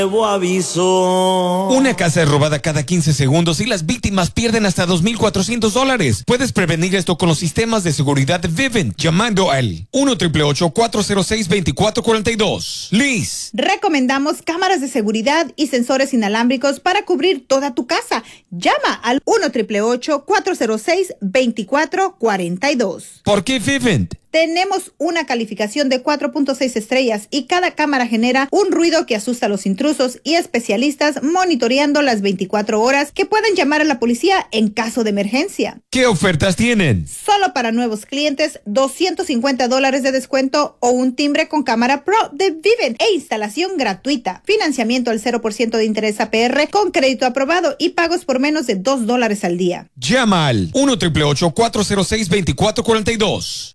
Nuevo aviso. Una casa es robada cada 15 segundos y las víctimas pierden hasta $2,400. Puedes prevenir esto con los sistemas de seguridad Vivint llamando al 1-888-406-2442. Liz. Recomendamos cámaras de seguridad y sensores inalámbricos para cubrir toda tu casa. Llama al 1-888-406-2442. ¿Por qué Vivint? Tenemos una calificación de 4.6 estrellas y cada cámara genera un ruido que asusta a los intrusos y especialistas monitoreando las 24 horas que pueden llamar a la policía en caso de emergencia. ¿Qué ofertas tienen? Solo para nuevos clientes, $250 de descuento o un timbre con cámara Pro de Vivint e instalación gratuita. Financiamiento al 0% de interés APR con crédito aprobado y pagos por menos de $2 al día. Llama al 1-888-406-2442.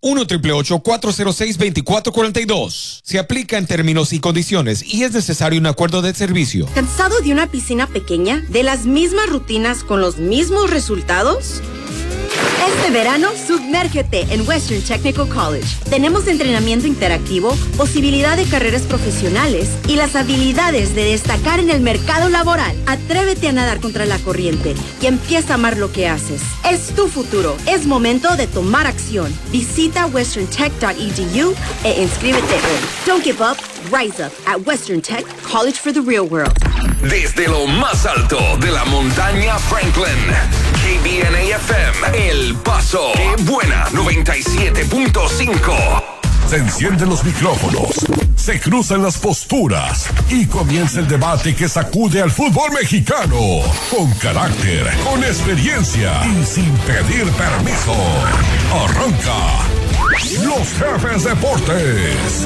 1-888-406-2442. Se aplica en términos y condiciones y es necesario un acuerdo de servicio. ¿Cansado de una piscina pequeña? ¿De las mismas rutinas con los mismos resultados? Este verano, sumérgete en Western Technical College. Tenemos entrenamiento interactivo, posibilidad de carreras profesionales y las habilidades de destacar en el mercado laboral. Atrévete a nadar contra la corriente y empieza a amar lo que haces. Es tu futuro. Es momento de tomar acción. Visita westerntech.edu e inscríbete hoy. Don't give up. Rise up at Western Tech College for the Real World. Desde lo más alto de la montaña Franklin, KBNA-FM, El Paso, ¡Qué buena! 97.5. Se encienden los micrófonos, se cruzan las posturas y comienza el debate que sacude al fútbol mexicano. Con carácter, con experiencia y sin pedir permiso. Arranca Los Jefes Deportes.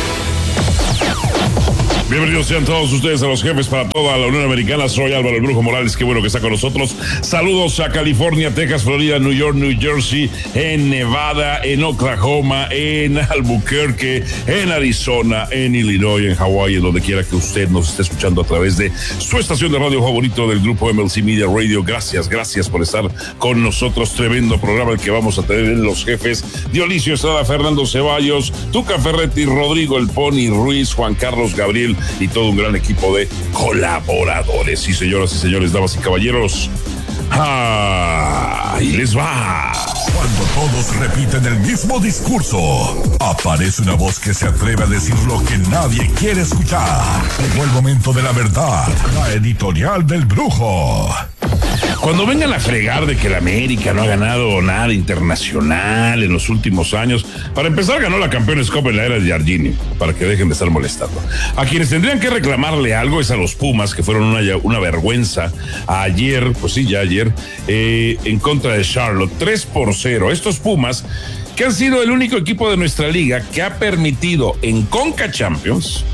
Bienvenidos sean todos ustedes a Los Jefes para toda la Unión Americana. Soy Álvaro el Brujo Morales, qué bueno que está con nosotros. Saludos a California, Texas, Florida, New York, New Jersey, en Nevada, en Oklahoma, en Albuquerque, en Arizona, en Illinois, en Hawái, en donde quiera que usted nos esté escuchando a través de su estación de radio favorito del grupo MLC Media Radio. Gracias por estar con nosotros. Tremendo programa el que vamos a tener en Los Jefes. Dionisio Estrada, Fernando Ceballos, Tuca Ferretti, Rodrigo El Pony Ruiz, Juan Carlos Gabriel y todo un gran equipo de colaboradores. Sí, señoras y señores, damas y caballeros. Ahí les va. Cuando todos repiten el mismo discurso, aparece una voz que se atreve a decir lo que nadie quiere escuchar. Llegó el momento de la verdad, la editorial del Brujo. Cuando vengan a fregar de que la América no ha ganado nada internacional en los últimos años, para empezar ganó la Campeones Cup en la era de Jardine, para que dejen de estar molestando. A quienes tendrían que reclamarle algo es a los Pumas, que fueron una vergüenza ayer, pues sí, ya ayer, en contra de Charlotte, 3-0. Estos Pumas, que han sido el único equipo de nuestra liga que ha permitido en Conca Champions,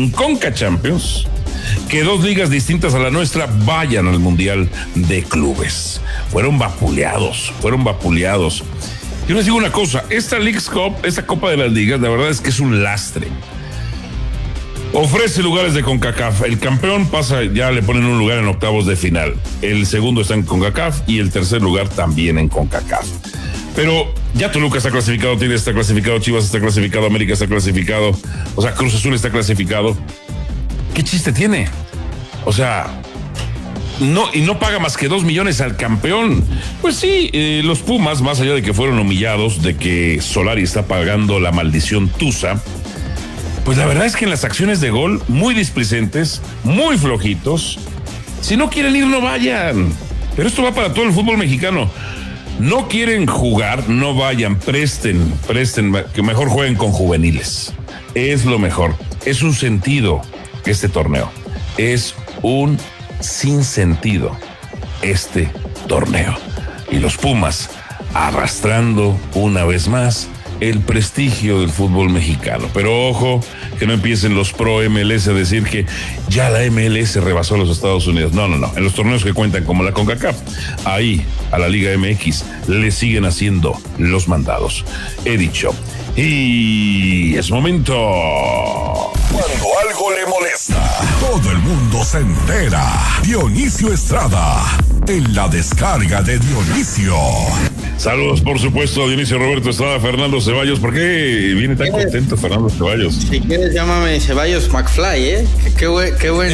que dos ligas distintas a la nuestra vayan al Mundial de Clubes. Fueron vapuleados. Yo les digo una cosa, esta Leagues Cup, esta Copa de las Ligas, la verdad es que es un lastre. Ofrece lugares de CONCACAF. El campeón pasa, ya le ponen un lugar en octavos de final. El segundo está en CONCACAF y el tercer lugar también en CONCACAF. Pero ya Toluca está clasificado, Tigres está clasificado, Chivas está clasificado, América está clasificado, o sea, Cruz Azul está clasificado. ¿Qué chiste tiene? O sea, no paga más que $2 millones al campeón. Pues sí, los Pumas, más allá de que fueron humillados, de que Solari está pagando la maldición Tusa, pues la verdad es que en las acciones de gol, muy displicentes, muy flojitos. Si no quieren ir, no vayan. Pero esto va para todo el fútbol mexicano. No quieren jugar, no vayan, presten, que mejor jueguen con juveniles. Es lo mejor. Es un sentido este torneo. Es un sinsentido este torneo. Y los Pumas arrastrando una vez más el prestigio del fútbol mexicano. Pero ojo, que no empiecen los pro MLS a decir que ya la MLS rebasó a los Estados Unidos. No. En los torneos que cuentan como la CONCACAF, ahí a la Liga MX le siguen haciendo los mandados. He dicho. Y es momento. Cuando algo le molesta, todo el mundo se entera. Dionisio Estrada, en la descarga de Dionisio. Saludos, por supuesto, a Dionisio Roberto Estrada, Fernando Ceballos. ¿Por qué viene tan contento Fernando Ceballos? Si quieres, llámame Ceballos McFly, ¿eh? Qué buen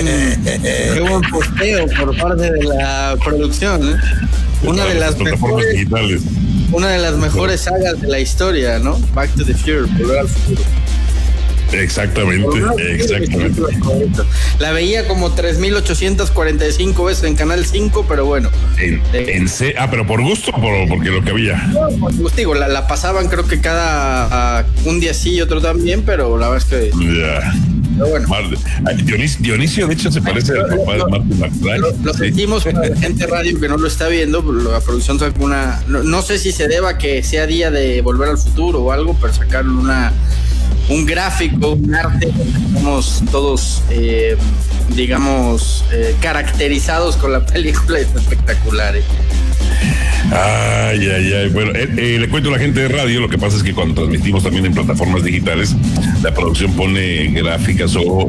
posteo por parte de la producción, ¿eh? Una de las mejores sagas de la historia, ¿no? Back to the Future, Volver al Futuro. Exactamente. La veía como 3,845 veces en Canal 5, pero bueno. ¿Pero por gusto o porque lo que había? No, por gusto, digo, la pasaban creo que cada un día sí y otro también, pero la verdad es que... Ya. Pero bueno. Dionisio, de hecho, se parece al papá de Martin McFly. Lo sentimos para la gente radio que no lo está viendo. La producción sacó una... No sé si se deba que sea día de Volver al Futuro o algo, pero sacaron un gráfico, un arte, estamos todos, caracterizados con la película, es espectacular. Ay. Bueno, le cuento a la gente de radio, lo que pasa es que cuando transmitimos también en plataformas digitales, la producción pone gráficas o,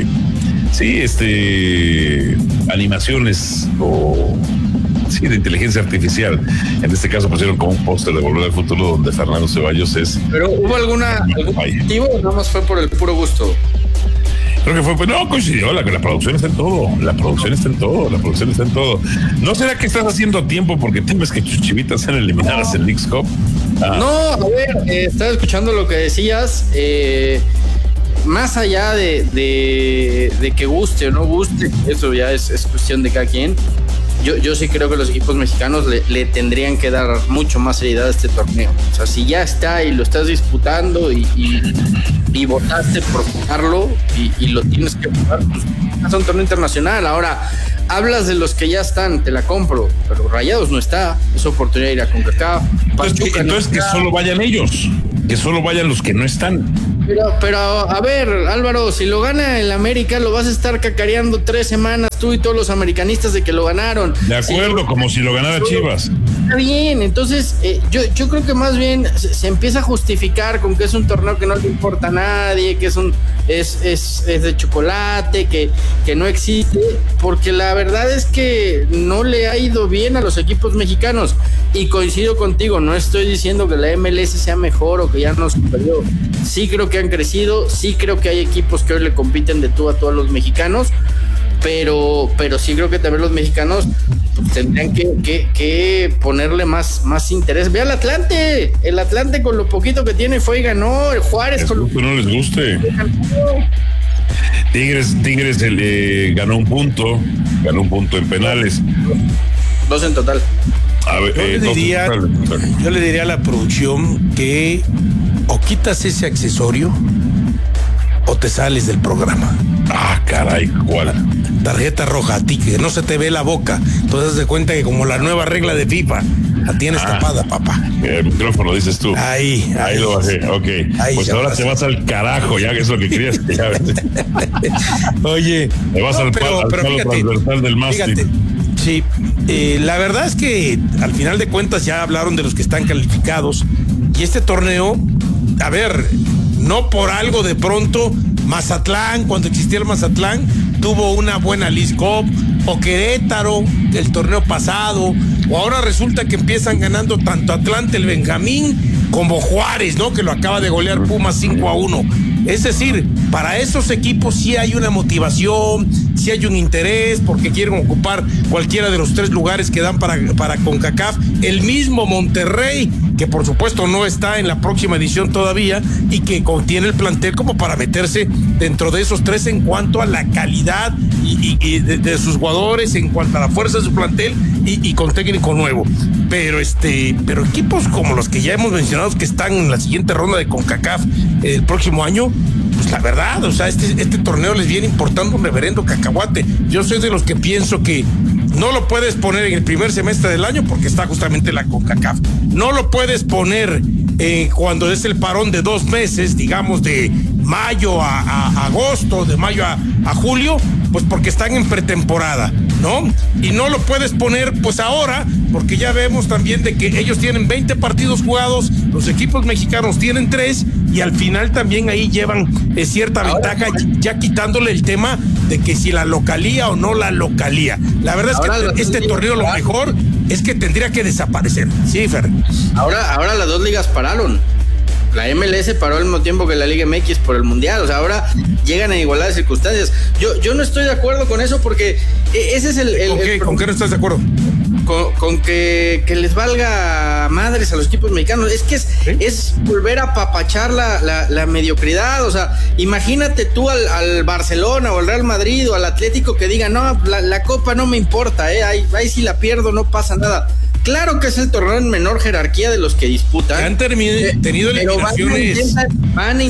animaciones de inteligencia artificial. En este caso pusieron como un póster de Volver al Futuro donde Fernando Ceballos es... ¿Pero hubo algún motivo o nada más fue por el puro gusto? Creo que fue, no, coincidió, la producción está en todo, la producción está en todo. ¿No será que estás haciendo tiempo porque temes que tus chivitas sean eliminadas en Leagues Cup? No, a ver, estaba escuchando lo que decías, más allá de que guste o no guste, eso ya es cuestión de cada quien. Yo sí creo que los equipos mexicanos le tendrían que dar mucho más seriedad a este torneo. O sea, si ya está y lo estás disputando y votaste por jugarlo y lo tienes que jugar, pues es un torneo internacional. Ahora, hablas de los que ya están, te la compro, pero Rayados no está, es oportunidad de ir a CONCACAF. Entonces que solo vayan ellos, que solo vayan los que no están. Pero a ver, Álvaro, si lo gana el América, lo vas a estar cacareando 3 semanas tú y todos los americanistas de que lo ganaron. De acuerdo, como si lo ganara Chivas. Está bien, entonces yo creo que más bien se empieza a justificar con que es un torneo que no le importa a nadie, que es de chocolate, que no existe, porque la verdad es que no le ha ido bien a los equipos mexicanos. Y coincido contigo, no estoy diciendo que la MLS sea mejor o que ya no superior. Sí creo que han crecido, sí creo que hay equipos que hoy le compiten de tú a tú a los mexicanos, pero sí creo que también los mexicanos tendrían que ponerle más interés. Ve al Atlante, el Atlante con lo poquito que tiene fue y ganó, el Juárez con lo que no les guste. Tigres ganó un punto en penales. 2 en total. A ver, yo le diría a la producción que o quitas ese accesorio o te sales del programa. Ah, caray, ¿cuál? Tarjeta roja, a ti, que no se te ve la boca. Entonces te cuenta que como la nueva regla de FIFA, la tienes tapada, papá. El micrófono, dices tú. Ahí lo bajé, ok. Ahí pues ahora te vas al carajo, ya que es lo que querías. Oye. Te vas al palo transversal del mástil. Fíjate, sí, la verdad es que al final de cuentas ya hablaron de los que están calificados. Y este torneo, a ver, no por algo de pronto Mazatlán, cuando existía el Mazatlán, tuvo una buena Leagues Cup, o Querétaro el torneo pasado, o ahora resulta que empiezan ganando tanto Atlante, el Benjamín, como Juárez, ¿no? Que lo acaba de golear Pumas 5-1. Es decir, para esos equipos sí hay una motivación, sí hay un interés, porque quieren ocupar cualquiera de los 3 lugares que dan para CONCACAF. El mismo Monterrey, que por supuesto no está en la próxima edición todavía, y que contiene el plantel como para meterse dentro de esos 3 en cuanto a la calidad y de sus jugadores, en cuanto a la fuerza de su plantel y con técnico nuevo. Pero equipos como los que ya hemos mencionado que están en la siguiente ronda de CONCACAF el próximo año, pues la verdad, o sea, este torneo les viene importando un reverendo cacahuate. Yo soy de los que pienso que no lo puedes poner en el primer semestre del año porque está justamente la CONCACAF. No lo puedes poner cuando es el parón de 2 meses, digamos de mayo a agosto, de mayo a julio, pues porque están en pretemporada, ¿no? Y no lo puedes poner pues ahora, porque ya vemos también de que ellos tienen 20 partidos jugados, los equipos mexicanos tienen 3, y al final también ahí llevan cierta ventaja, ya quitándole el tema de que si la localía o no la localía. La verdad es Ahora que este torneo lo mejor es que tendría que desaparecer. Sí, Fer. Ahora las dos ligas pararon. La MLS paró al mismo tiempo que la Liga MX por el Mundial. O sea, ahora llegan en igualdad de circunstancias. Yo no estoy de acuerdo con eso porque ese es el ¿Con qué no estás de acuerdo? Con que les valga madres a los equipos mexicanos. Es que es volver a apapachar la mediocridad. O sea, imagínate tú al Barcelona o al Real Madrid o al Atlético que diga, no, la Copa no me importa, ahí si la pierdo no pasa nada. Claro que es el torneo en menor jerarquía de los que disputan. Han tenido eliminaciones. Van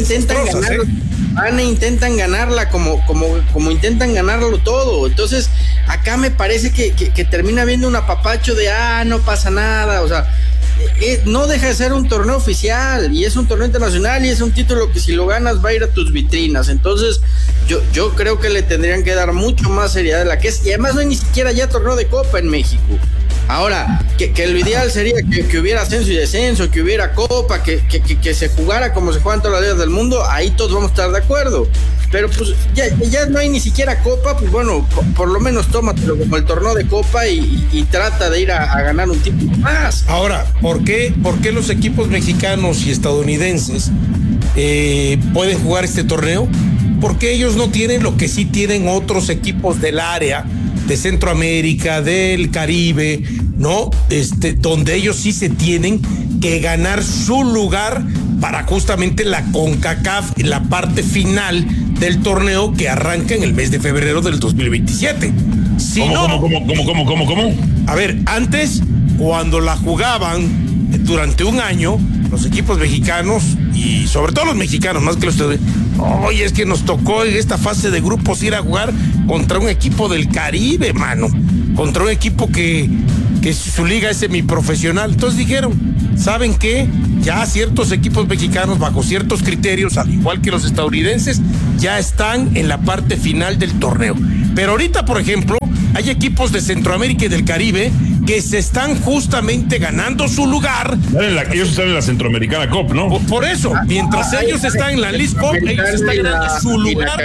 e intentan ganarla como intentan ganarlo todo. Entonces, acá me parece que termina viendo un apapacho de no pasa nada. O sea, no deja de ser un torneo oficial y es un torneo internacional y es un título que si lo ganas va a ir a tus vitrinas. Entonces, yo creo que le tendrían que dar mucho más seriedad de la que es. Y además no hay ni siquiera ya torneo de Copa en México. Ahora, que lo ideal sería que hubiera ascenso y descenso, que hubiera Copa, que se jugara como se juegan todas las ligas del mundo, ahí todos vamos a estar de acuerdo. Pero pues ya no hay ni siquiera Copa, pues bueno, por lo menos tómatelo como el torneo de Copa y trata de ir a ganar un título más. Ahora, ¿por qué los equipos mexicanos y estadounidenses pueden jugar este torneo? Porque ellos no tienen lo que sí tienen otros equipos del área de Centroamérica, del Caribe, ¿no? Donde ellos sí se tienen que ganar su lugar para justamente la CONCACAF en la parte final del torneo que arranca en el mes de febrero del 2027. Si ¿Cómo? A ver, antes, cuando la jugaban durante un año, los equipos mexicanos, y sobre todo los mexicanos, más que los estadounidenses, oye, es que nos tocó en esta fase de grupos ir a jugar contra un equipo del Caribe, mano, contra un equipo que su liga es semiprofesional. Entonces dijeron, ¿saben qué? Ya ciertos equipos mexicanos, bajo ciertos criterios, al igual que los estadounidenses, ya están en la parte final del torneo. Pero ahorita, por ejemplo, hay equipos de Centroamérica y del Caribe que se están justamente ganando su lugar. Ellos están en la Centroamericana Cup, ¿no? Por eso, mientras ellos están en la League Cup, ellos están ganando su lugar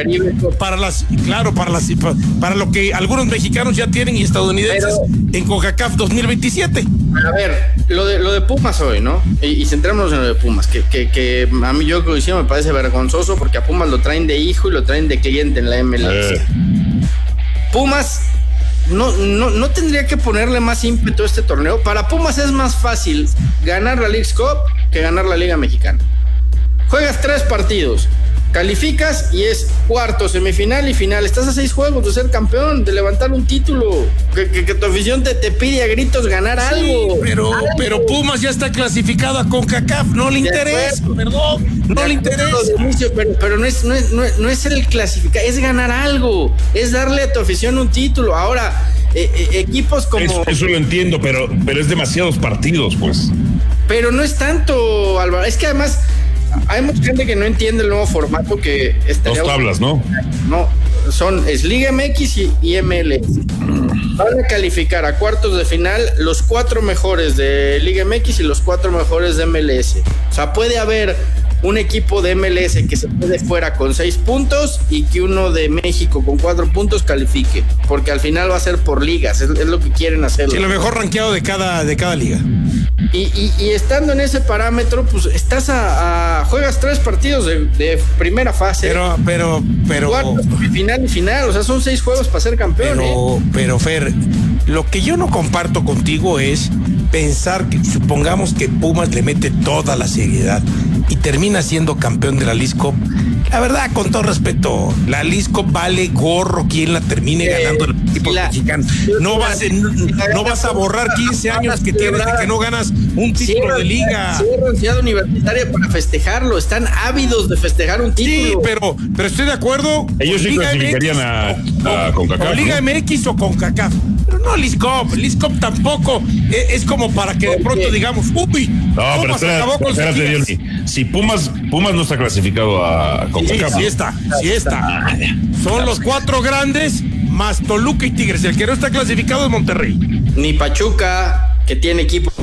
para lo que algunos mexicanos ya tienen y estadounidenses en CONCACAF 2027. A ver, lo de Pumas hoy, ¿no? Y centrémonos en lo de Pumas, que a mí yo coincido, me parece vergonzoso porque a Pumas lo traen de hijo y lo traen de cliente en la MLS. Pumas no tendría que ponerle más ímpetu a este torneo. Para Pumas es más fácil ganar la Leagues Cup que ganar la Liga Mexicana. Juegas 3 partidos, calificas y es cuarto, semifinal y final. Estás a 6 juegos de ser campeón, de levantar un título, que tu afición te pide a gritos ganar algo. Pero Pumas ya está clasificado a CONCACAF, no le interesa, perdón, no le interesa. Pero no es el clasificar, es ganar algo, es darle a tu afición un título. Ahora, equipos como... Eso lo entiendo, pero es demasiados partidos, pues. Pero no es tanto, Álvaro, es que además... hay mucha gente que no entiende el nuevo formato que estaría... 2 tablas, ¿no? No, es Liga MX y MLS. Van a calificar a cuartos de final los 4 mejores de Liga MX y los 4 mejores de MLS. O sea, puede haber un equipo de MLS que se quede fuera con 6 puntos y que uno de México con 4 puntos califique, porque al final va a ser por ligas, es lo que quieren hacer. Sí, lo mejor rankeado de cada liga. Y estando en ese parámetro, pues estás juegas 3 partidos de primera fase. Pero cuartos, final y final, o sea, son 6 juegos para ser campeón. Pero Fer, lo que yo no comparto contigo es pensar que supongamos que Pumas le mete toda la seriedad y termina siendo campeón de la Leagues Cup. La verdad, con todo respeto, la Leagues Cup vale gorro quien la termine ganando el equipo mexicano. No vas a borrar 15 años que tienes de que no ganas un título de liga. Cierran Ciudad Universitaria para festejarlo, están ávidos de festejar un título. Sí, pero estoy de acuerdo. Ellos sí clasificarían a CONCACAF. O Liga MX o CONCACAF. Pero no Leagues Cup tampoco es como para que de pronto digamos, uy, no, pero espérate, Diony. Si Pumas no está clasificado a CONCACAF. Sí está. Son los 4 grandes más Toluca y Tigres. El que no está clasificado es Monterrey. Ni Pachuca, que tiene equipo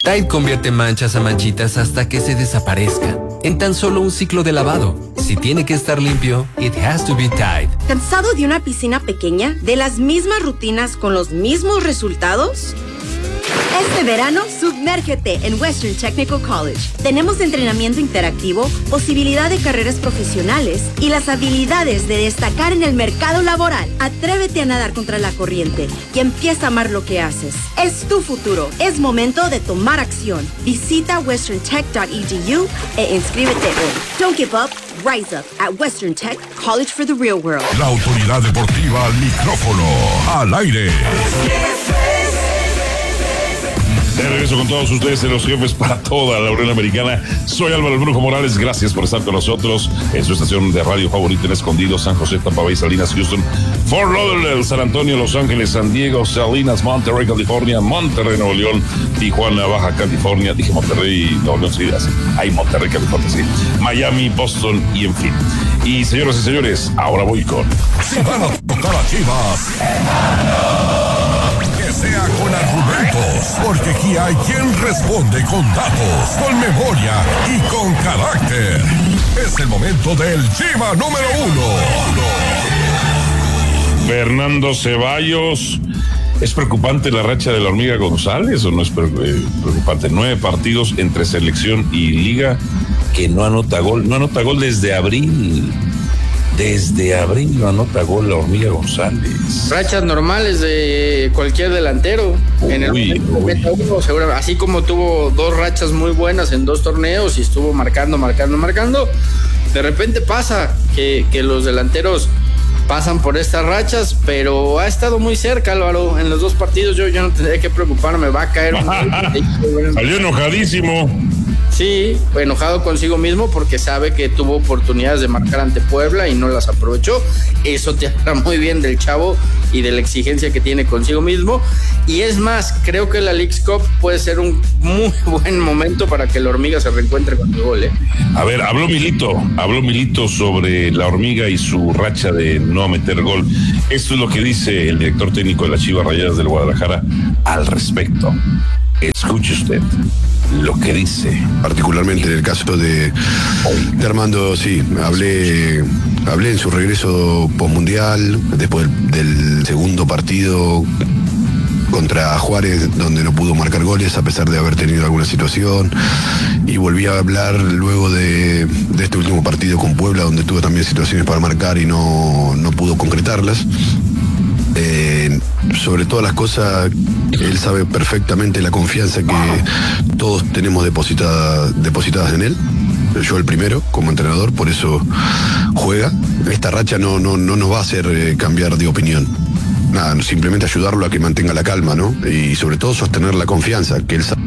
Tide convierte manchas a manchitas hasta que se desaparezca. En tan solo un ciclo de lavado. Si tiene que estar limpio, it has to be Tide. ¿Cansado de una piscina pequeña? ¿De las mismas rutinas con los mismos resultados? Este verano, sumérgete en Western Technical College. Tenemos entrenamiento interactivo, posibilidad de carreras profesionales y las habilidades de destacar en el mercado laboral. Atrévete a nadar contra la corriente y empieza a amar lo que haces. Es tu futuro. Es momento de tomar acción. Visita westerntech.edu e inscríbete hoy. Don't give up. Rise up at Western Tech College for the Real World. La autoridad deportiva al micrófono, al aire. De regreso con todos ustedes en Los Jefes para toda la Unión Americana. Soy Álvaro El Brujo Morales. Gracias por estar con nosotros en su estación de radio favorita en Escondido, San José, Tampa Bay, Salinas, Houston, Fort Lauderdale, San Antonio, Los Ángeles, San Diego, Salinas, Monterrey, California, Monterrey, Nuevo León, Tijuana, Baja California. Dije Monterrey, Nuevo León, sí, hay Monterrey, California, sí. Miami, Boston y en fin. Y señoras y señores, ahora voy con... Si van a tocar a Chivas, que sea con argumentos, porque aquí hay quien responde con datos, con memoria y con carácter. Es el momento del Chiva número 1. Fernando Ceballos. ¿Es preocupante la racha de la Hormiga González o no es preocupante? 9 partidos entre selección y liga que no anota gol. No anota gol desde abril. Desde abril no anota gol la Hormiga González. Rachas normales de cualquier delantero. En el momento que meta uno, seguramente, así como tuvo 2 rachas muy buenas en 2 torneos y estuvo marcando. De repente pasa que los delanteros pasan por estas rachas, pero ha estado muy cerca, Álvaro, en los 2 partidos. Yo no tendría que preocuparme, va a caer un gol. Salió enojadísimo. Sí, enojado consigo mismo porque sabe que tuvo oportunidades de marcar ante Puebla y no las aprovechó. Eso te habla muy bien del chavo y de la exigencia que tiene consigo mismo. Y es más, creo que la Leagues Cup puede ser un muy buen momento para que la Hormiga se reencuentre con el gol, ¿eh? A ver, habló Milito sobre la Hormiga y su racha de no meter gol. Esto es lo que dice el director técnico de las Chivas Rayadas del Guadalajara al respecto. Escuche usted lo que dice. Particularmente en el caso de Armando, sí, hablé en su regreso postmundial, después del segundo partido contra Juárez, donde no pudo marcar goles a pesar de haber tenido alguna situación, y volví a hablar luego de este último partido con Puebla, donde tuvo también situaciones para marcar y no pudo concretarlas. Sobre todas las cosas, él sabe perfectamente la confianza que todos tenemos depositadas en él. Yo el primero, como entrenador, por eso juega. Esta racha no nos va a hacer cambiar de opinión. Nada, simplemente ayudarlo a que mantenga la calma, ¿no? Y sobre todo sostener la confianza, que él sabe.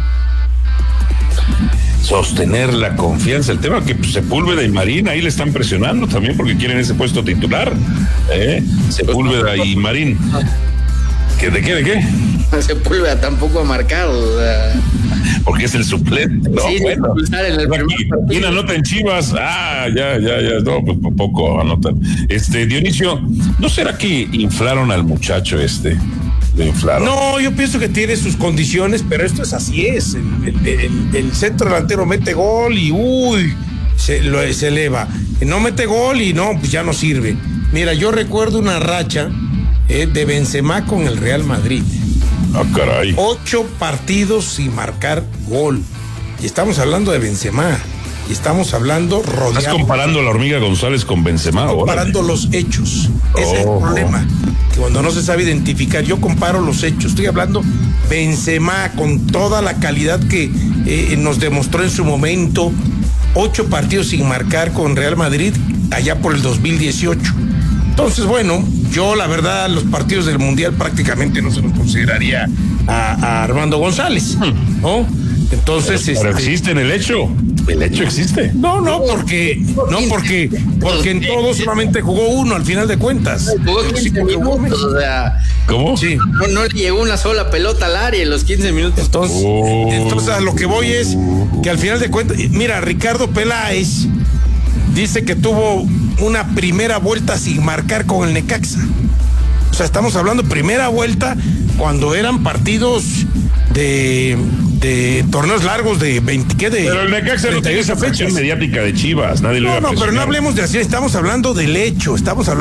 Sostener la confianza. El tema que Sepúlveda y Marín ahí le están presionando también porque quieren ese puesto titular. Sepúlveda y Marín. ¿De qué? Sepúlveda tampoco ha marcado. O sea... Porque es el suplente. No, sí, bueno. En el ¿Quién anota en Chivas? Ya. No, pues poco anotan. Dionisio, ¿no será que inflaron al muchacho lo inflaron? No, yo pienso que tiene sus condiciones, pero esto es así es. El centro delantero mete gol y se eleva. No mete gol y no, pues ya no sirve. Mira, yo recuerdo una racha de Benzema con el Real Madrid. Ah, caray. 8 partidos sin marcar gol. Y estamos hablando de Benzema. Y estamos hablando rodeado. ¿Estás comparando a la Hormiga González con Benzema? Estoy comparando los hechos. Ese es el problema. Que cuando no se sabe identificar, yo comparo los hechos. Estoy hablando Benzema con toda la calidad que nos demostró en su momento. 8 partidos sin marcar con Real Madrid allá por el 2018. Entonces, bueno, yo la verdad los partidos del Mundial prácticamente no se los consideraría a Armando González, ¿no? Entonces, pero existe en el hecho. El hecho existe. No, porque en todos solamente jugó uno al final de cuentas. Jugó 15 minutos, o sea. ¿Cómo? Sí. No le llegó una sola pelota al área en los 15 minutos. Entonces a lo que voy es que al final de cuentas, mira, Ricardo Peláez dice que tuvo una primera vuelta sin marcar con el Necaxa. O sea, estamos hablando primera vuelta cuando eran partidos de torneos largos de 20, ¿qué? Pero el Necaxa no tiene esa presión mediática de Chivas, nadie lo iba a presionar. Pero no hablemos de así, estamos hablando del hecho.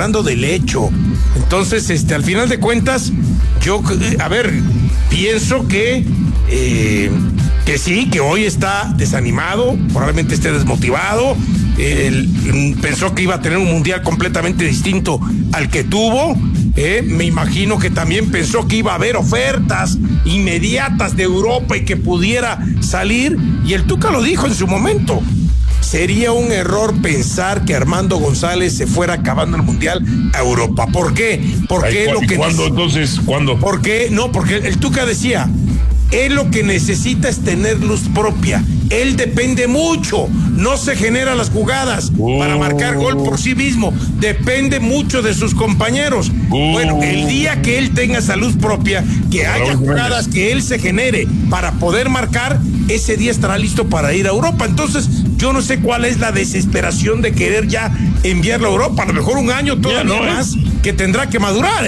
Entonces, al final de cuentas, yo, pienso que sí, que hoy está desanimado, probablemente esté desmotivado. Pensó que iba a tener un mundial completamente distinto al que tuvo. Me imagino que también pensó que iba a haber ofertas inmediatas de Europa y que pudiera salir. Y el Tuca lo dijo en su momento. Sería un error pensar que Armando González se fuera acabando el mundial a Europa. ¿Por qué? ¿Cuándo? ¿Por qué? No, porque el Tuca decía, él lo que necesita es tener luz propia. Él depende mucho, no se genera las jugadas para marcar gol por sí mismo, depende mucho de sus compañeros. Bueno, el día que él tenga esa luz propia, que haya jugadas que él se genere para poder marcar, ese día estará listo para ir a Europa. Entonces, yo no sé cuál es la desesperación de querer ya enviarlo a Europa. A lo mejor un año todavía más que tendrá que madurar,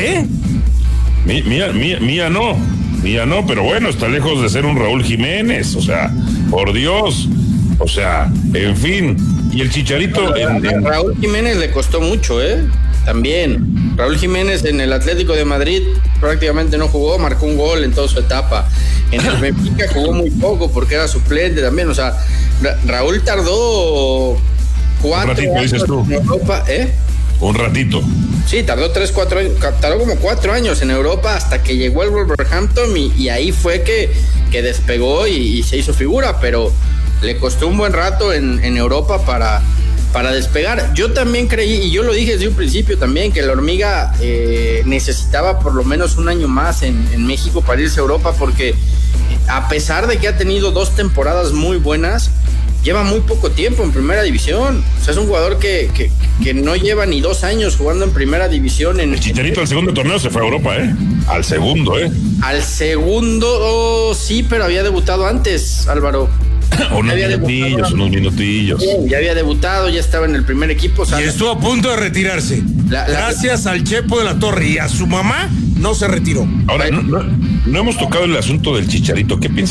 Mía no, pero bueno, está lejos de ser un Raúl Jiménez, o sea, por Dios, o sea, en fin, y el Chicharito... Raúl Jiménez le costó mucho, también. Raúl Jiménez en el Atlético de Madrid prácticamente no jugó, marcó un gol en toda su etapa. En el Benfica jugó muy poco porque era suplente también, o sea, Raúl tardó 4 años en Europa, Un ratito. Sí, tardó 3-4 años, tardó como 4 años en Europa hasta que llegó al Wolverhampton y ahí fue que despegó y se hizo figura, pero le costó un buen rato en Europa para despegar. Yo también creí, y yo lo dije desde un principio también, que la Hormiga necesitaba por lo menos un año más en México para irse a Europa, porque a pesar de que ha tenido 2 temporadas muy buenas, lleva muy poco tiempo en primera división. O sea, es un jugador que no lleva ni 2 años jugando en primera división. El Chicharito al segundo torneo se fue a Europa, Al segundo, Al segundo, sí, pero había debutado antes, Álvaro. unos minutillos. Ya había debutado, ya estaba en el primer equipo. Y estuvo a punto de retirarse. Gracias al Chepo de la Torre y a su mamá, no se retiró. Ahora, no hemos tocado el asunto del Chicharito. ¿Qué piensas